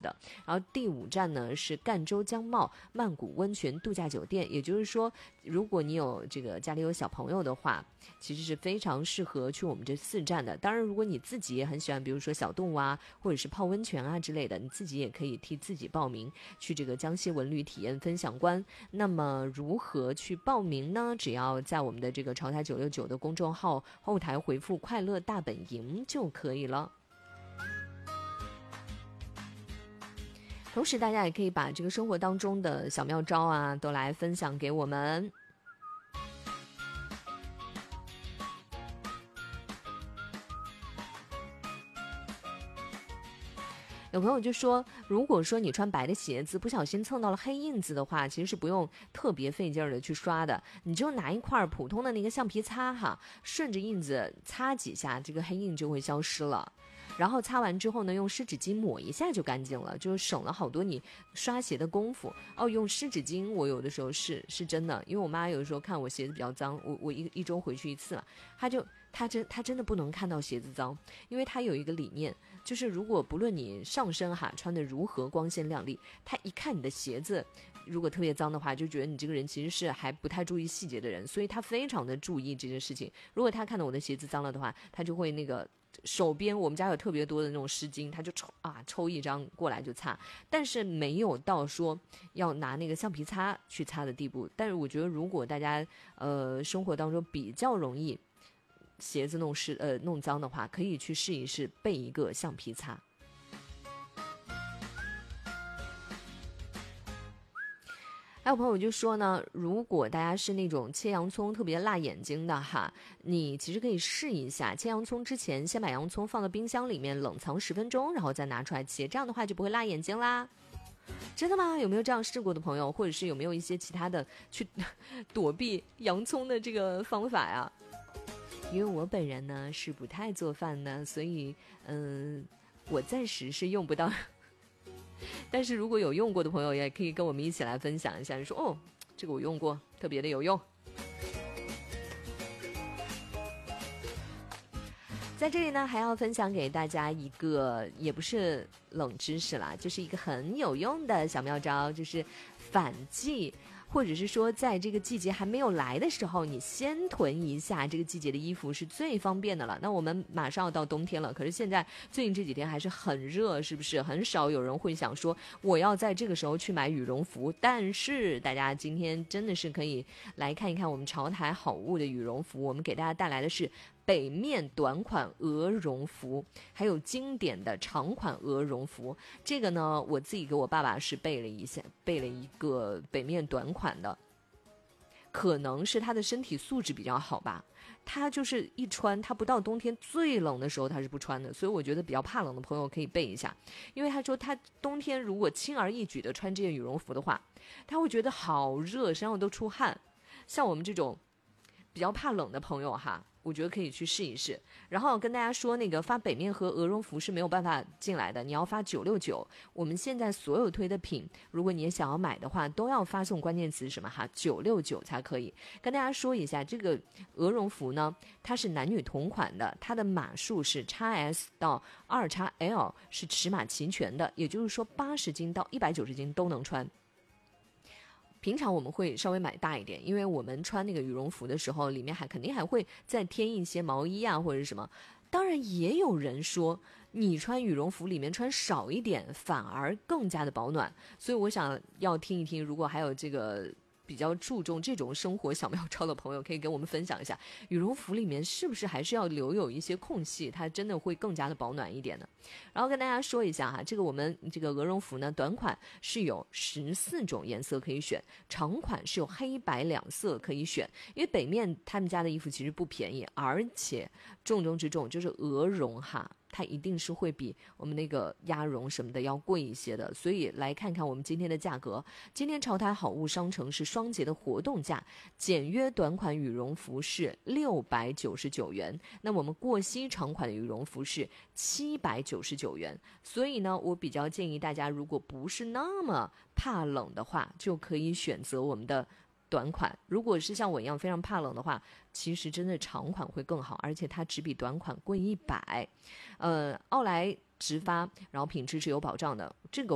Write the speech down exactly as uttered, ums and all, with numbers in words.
的。然后第五站呢是赣州江茂曼谷温泉度假酒店，也就是说如果你有这个家里有小朋友的话，其实是非常适合去我们这四站的。当然如果你自己也很喜欢比如说小动物啊或者是泡温泉啊之类的，你自己也可以替自己报名去这个江西文旅体验分享官。那么如何去报名呢？只要在我们的这个潮台九六九的公众号后台回复快乐大本营就可以了。同时大家也可以把这个生活当中的小妙招啊都来分享给我们。有朋友就说，如果说你穿白的鞋子不小心蹭到了黑印子的话，其实是不用特别费劲儿的去刷的，你就拿一块普通的那个橡皮擦哈，顺着印子擦几下，这个黑印就会消失了。然后擦完之后呢，用湿纸巾抹一下就干净了，就省了好多你刷鞋的功夫。哦，用湿纸巾我有的时候是是真的，因为我妈有的时候看我鞋子比较脏，我我一一周回去一次嘛，她就她真她真的不能看到鞋子脏，因为她有一个理念，就是如果不论你上身哈穿的如何光鲜亮丽，她一看你的鞋子如果特别脏的话，就觉得你这个人其实是还不太注意细节的人，所以她非常的注意这件事情。如果她看到我的鞋子脏了的话，她就会那个手边我们家有特别多的那种湿巾，他就抽啊抽一张过来就擦，但是没有到说要拿那个橡皮擦去擦的地步。但是我觉得如果大家呃生活当中比较容易鞋子弄湿呃弄脏的话，可以去试一试备一个橡皮擦。还有朋友就说呢，如果大家是那种切洋葱特别辣眼睛的哈，你其实可以试一下，切洋葱之前先把洋葱放到冰箱里面冷藏十分钟，然后再拿出来切，这样的话就不会辣眼睛啦。真的吗？有没有这样试过的朋友，或者是有没有一些其他的去躲避洋葱的这个方法呀？因为我本人呢是不太做饭的，所以嗯，我暂时是用不到。但是如果有用过的朋友也可以跟我们一起来分享一下，你说哦这个我用过特别的有用。在这里呢还要分享给大家一个也不是冷知识啦，就是一个很有用的小妙招，就是反季，或者是说在这个季节还没有来的时候，你先囤一下这个季节的衣服是最方便的了。那我们马上要到冬天了，可是现在最近这几天还是很热，是不是很少有人会想说我要在这个时候去买羽绒服？但是大家今天真的是可以来看一看我们潮台好物的羽绒服，我们给大家带来的是北面短款鹅绒服，还有经典的长款鹅绒服。这个呢我自己给我爸爸是备了一下，备了一个北面短款的，可能是他的身体素质比较好吧，他就是一穿，他不到冬天最冷的时候他是不穿的，所以我觉得比较怕冷的朋友可以备一下。因为他说他冬天如果轻而易举的穿这件羽绒服的话，他会觉得好热，身上都出汗。像我们这种比较怕冷的朋友哈，我觉得可以去试一试。然后跟大家说，那个发北面和鹅绒服是没有办法进来的，你要发九六九。我们现在所有推的品，如果你也想要买的话，都要发送关键词什么哈九六九才可以。跟大家说一下，这个鹅绒服呢，它是男女同款的，它的码数是 X S 到 二 X L， 是尺码齐全的，也就是说八十斤到一百九十斤都能穿。平常我们会稍微买大一点，因为我们穿那个羽绒服的时候里面还肯定还会再添一些毛衣啊或者什么。当然也有人说你穿羽绒服里面穿少一点反而更加的保暖，所以我想要听一听，如果还有这个比较注重这种生活小妙招的朋友，可以跟我们分享一下，羽绒服里面是不是还是要留有一些空隙，它真的会更加的保暖一点呢？然后跟大家说一下哈，这个我们这个鹅绒服呢，短款是有十四种颜色可以选，长款是有黑白两色可以选。因为北面他们家的衣服其实不便宜，而且重中之重就是鹅绒哈，它一定是会比我们那个鸭绒什么的要贵一些的。所以来看看我们今天的价格，今天潮台好物商城是双节的活动价，简约短款羽绒服是六百九十九元，那我们过膝长款的羽绒服是七百九十九元。所以呢，我比较建议大家，如果不是那么怕冷的话，就可以选择我们的短款。如果是像我一样非常怕冷的话，其实真的长款会更好，而且它只比短款贵一百。呃，奥莱直发，然后品质是有保障的。这个